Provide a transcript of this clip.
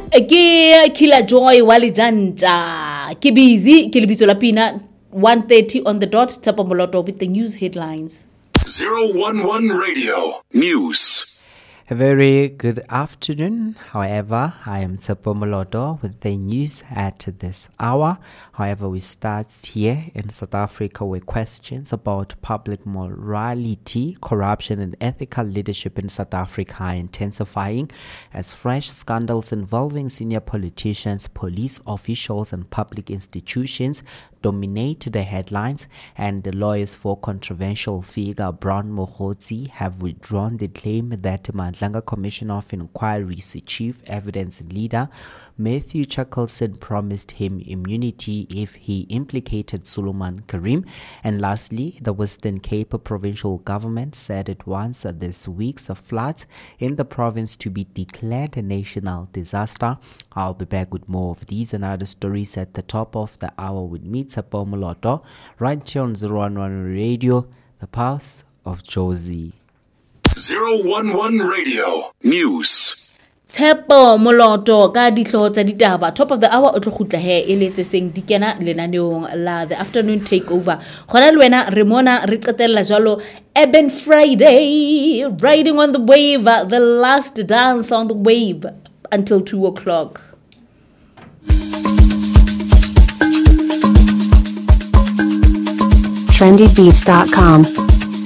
Ke Killer Joy Wali Janja. Ke busy, ke lebitso la pina 1:30 on the dot. Tshepo Moloto with the news headlines. 011 Radio News. A very good afternoon. However, I am Tshepo Moloto with the news at this hour. However, we start here in South Africa where questions about public morality, corruption and ethical leadership in South Africa are intensifying as fresh scandals involving senior politicians, police officials and public institutions dominate the headlines, and the lawyers for controversial figure Brown Mogotsi have withdrawn the claim that Mandlanga Commission of Inquiry's chief evidence leader Matthew Chuckleson promised him immunity if he implicated Suleiman Karim. And lastly, the Western Cape provincial government said it wants this week's floods in the province to be declared a national disaster. I'll be back with more of these and other stories at the top of the hour with me, Tshepo Moloto, right here on 011 Radio, the pulse of Jozi. 011 Radio News. Tshepo Moloto ka ditlho tsa ditaba. Top of the hour o tlo khutla he eletse seng dikena lenaneong la the afternoon takeover. Gona le wena re mona re qetella jalo Eben Friday, riding on the wave, the last dance on the wave until 2 o'clock. trendybeats.com